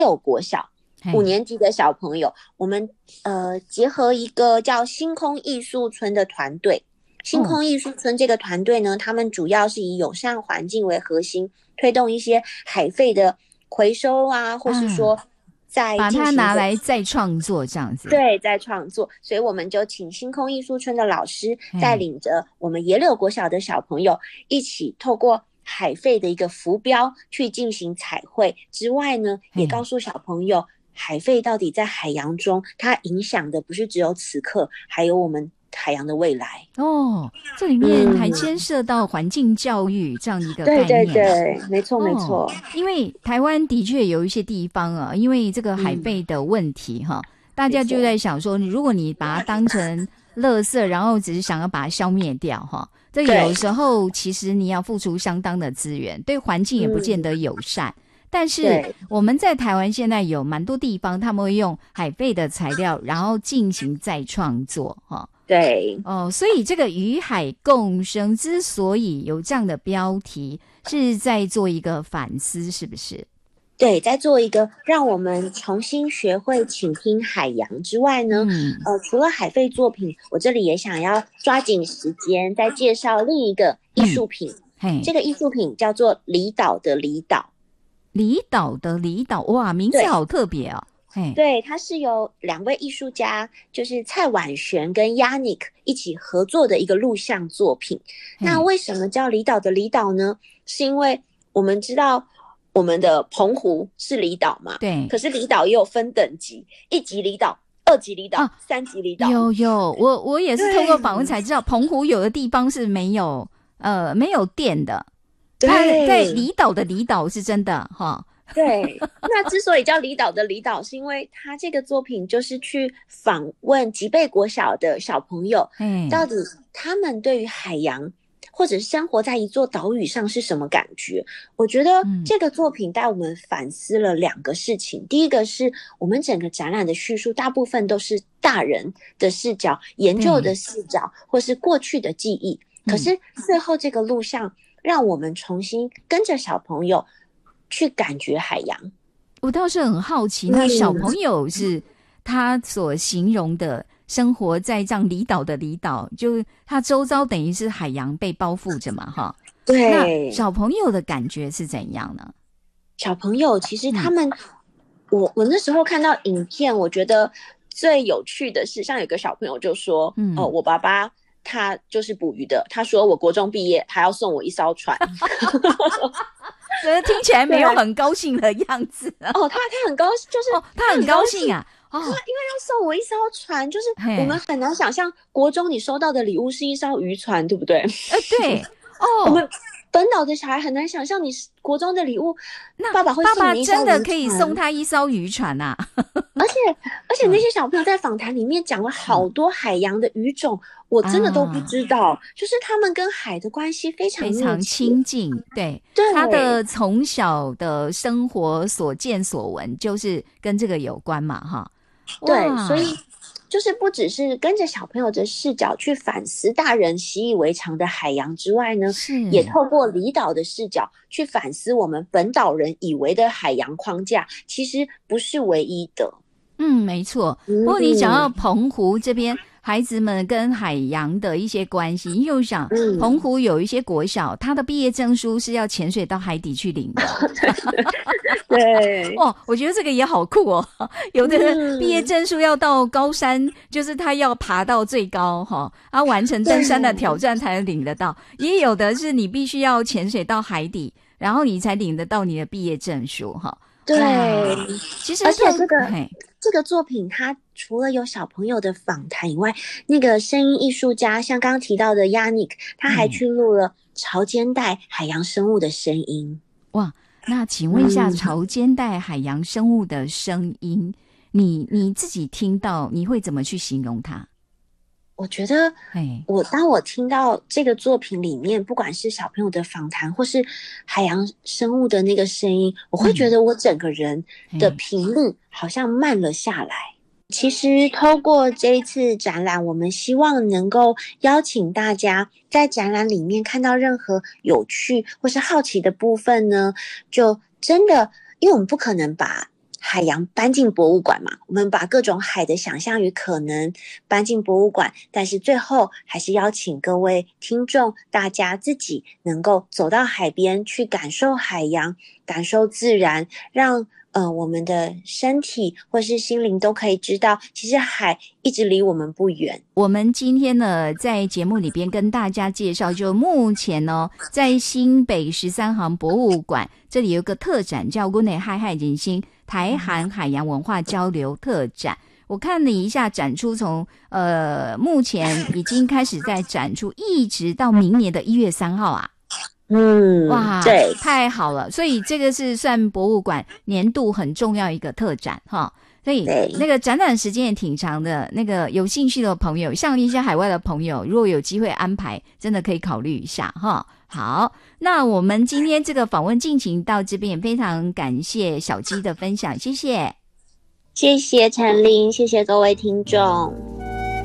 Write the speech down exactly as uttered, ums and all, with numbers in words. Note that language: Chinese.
六国小五年级的小朋友，我们呃结合一个叫星空艺术村的团队。星空艺术村这个团队呢，他们主要是以友善环境为核心，推动一些海废的回收啊，或是说在把它拿来再创作这样子。 对，再创作。所以我们就请星空艺术村的老师带领着我们野柳国小的小朋友一起透过海废的一个浮标去进行彩绘之外呢，也告诉小朋友海废到底在海洋中它影响的不是只有此刻，还有我们海洋的未来。 哦，这里面还牵涉到环境教育这样一个概念。 对对对，没错没错、哦。 因为台湾的确有一些地方啊，因为这个海废的问题哈、嗯，大家就在想说，如果你把它当成垃圾，然后只是想要把它消灭掉哈，这有时候其实你要付出相当的资源，对环境也不见得友善。嗯，但是我们在台湾现在有蛮多地方，他们会用海废的材料，然后进行再创作哈。 对哦，所以这个与海共生之所以有这样的标题，是在做一个反思，是不是？ 对，在做一个让我们重新学会倾听海洋之外呢，嗯、呃，除了海废作品，我这里也想要抓紧时间再介绍另一个艺术品。嗯、这个艺术品叫做离岛的离岛。 离岛的离岛，哇，名字好特别哦。 对，它是由两位艺术家，就是蔡婉璇跟 Yannick 一起合作的一个录像作品。那为什么叫离岛的离岛呢？是因为我们知道我们的澎湖是离岛嘛， 对。 可是离岛也有分等级，一级离岛、二级离岛、啊、三级离岛。 有有，我我也是透过访问才知道，澎湖有的地方是没有呃没有电的。对，在离岛的离岛是真的哈。 对，那之所以叫离岛的离岛，是因为他这个作品就是去访问吉贝国小的小朋友，嗯，到底他们对于海洋或者是生活在一座岛屿上是什么感觉。我觉得这个作品带我们反思了两个事情、嗯、第一个是我们整个展览的叙述大部分都是大人的视角、研究的视角或是过去的记忆、嗯、可是最后这个录像让我们重新跟着小朋友去感觉海洋。 我倒是很好奇，那小朋友是他所形容的生活在这样离岛的离岛，就他周遭等于是海洋被包覆着嘛，哈。 对。 那小朋友的感觉是怎样呢？ 小朋友其实他们，嗯、我我那时候看到影片，我觉得最有趣的是，像有个小朋友就说，嗯，哦，我爸爸他就是捕鱼的，他说我国中毕业还要送我一艘船。 觉得听起来没有很高兴的样子、啊、 哦，他他很高兴，就是、 哦、他很高兴啊， 哦，他因为要送我一艘船，就是我们很难想象国中你收到的礼物是一艘渔船，对不对？ 呃，对，哦， 我们本岛的小孩很难想象你国中的礼物， 那爸爸会送你一艘渔船， 爸爸真的可以送他一艘渔船啊！ 而且而且那些小朋友在访谈里面讲了好多海洋的鱼种，嗯、我真的都不知道、啊，就是他们跟海的关系非常非常亲近，对， 对， 他的从小的生活所见所闻就是跟这个有关嘛，哈， 对，所以。就是不只是跟着小朋友的视角去反思大人习以为常的海洋之外呢，也透过离岛的视角去反思我们本岛人以为的海洋框架其实不是唯一的。 嗯，没错。不过你讲到澎湖这边孩子们跟海洋的一些关系，你就想、嗯、澎湖有一些国小他的毕业证书是要潜水到海底去领的。 对， 哦，我觉得这个也好酷哦。有的人毕业证书要到高山、嗯、就是他要爬到最高哈，他完成登山的挑战才能领得到，也有的是你必须要潜水到海底，然后你才领得到你的毕业证书哈。 对， 其实而且这个这个作品它除了有小朋友的访谈以外，那个声音艺术家像刚刚提到的 Yannick 他还去录了潮间带海洋生物的声音。 哇，那请问一下、嗯、潮间带海洋生物的声音，你你自己听到你会怎么去形容它？ 我觉得我当我听到这个作品里面不管是小朋友的访谈或是海洋生物的那个声音，我会觉得我整个人的频率好像慢了下来。其实透过这一次展览，我们希望能够邀请大家在展览里面看到任何有趣或是好奇的部分呢，就真的因为我们不可能把海洋搬进博物馆嘛，我们把各种海的想象与可能搬进博物馆，但是最后还是邀请各位听众，大家自己能够走到海边去感受海洋，感受自然，让呃，我们的身体或是心灵都可以知道，其实海一直离我们不远。 我们今天呢，在节目里边跟大家介绍，就目前呢，在新北十三行博物馆这里有个特展，叫“国内海海人心台韩海洋文化交流特展”。我看了一下展出从，呃，目前已经开始在展出，一直到明年的一月三号啊。 嗯， 哇， 对， 太好了！所以这个是算博物馆年度很重要一个特展哈。所以那个展览时间也挺长的，那个有兴趣的朋友，像一些海外的朋友，如果有机会安排，真的可以考虑一下哈。好，那我们今天这个访问进行到这边，也非常感谢小鸡的分享，谢谢， 谢谢陈琳，谢谢各位听众。